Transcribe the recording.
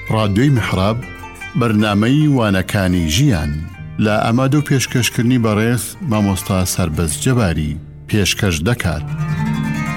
ڕادیۆی میحراب بەرنامەی وانەکانی ژیان لە ئامادە و پێشکەشکردنی بەڕێز مامۆستا سەربەز جەباری پێشکەش دەکات.